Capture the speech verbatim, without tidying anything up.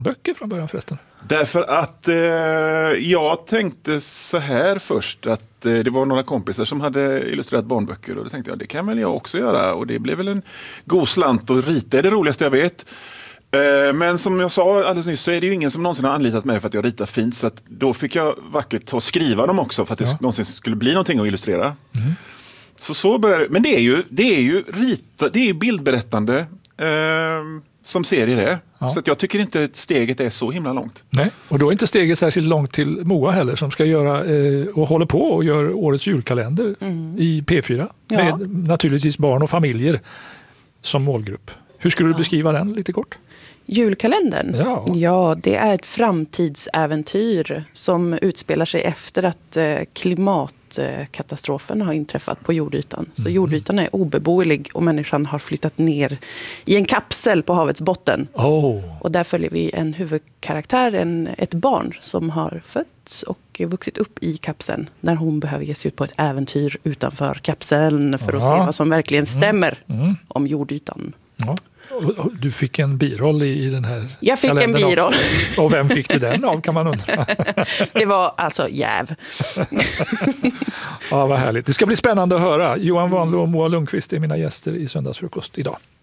böcker från början förresten? Därför att eh, jag tänkte så här först att eh, det var några kompisar som hade illustrerat barnböcker och då tänkte jag det kan väl jag också göra och det blev väl en god slant och rita är det roligaste jag vet. Eh, men som jag sa alldeles nyss så är det ju ingen som någonsin har anlitat mig för att jag ritar fint så att då fick jag vackert ta och skriva dem också för att det ja. någonsin skulle bli någonting att illustrera. Mm. Så så började, men det är ju, det är ju rita, det är ju bildberättande eh, som serier är. Ja. Så att jag tycker inte att steget är så himla långt. Nej, och då är inte steget särskilt långt till Moa heller som ska göra eh, och håller på och gör årets julkalender mm. i P fyra. Ja. Med naturligtvis barn och familjer som målgrupp. Hur skulle du beskriva den lite kort? Julkalendern? Ja. ja, det är ett framtidsäventyr som utspelar sig efter att eh, klimatkatastrofen har inträffat på jordytan. Så mm. jordytan är obeboelig och människan har flyttat ner i en kapsel på havets botten. Oh. Och där följer vi en huvudkaraktär, en, ett barn som har fötts och vuxit upp i kapseln när hon behöver ge sig ut på ett äventyr utanför kapseln för att ja. se vad som verkligen stämmer mm. Mm. om jordytan. Ja. Du fick en biroll i den här Jag fick en biroll. Också. Och vem fick du den av kan man undra? Det var alltså Jäv. Ja, vad härligt. Det ska bli spännande att höra. Johan Wanlå och Moa Lundqvist är mina gäster i Söndagsfrukost idag.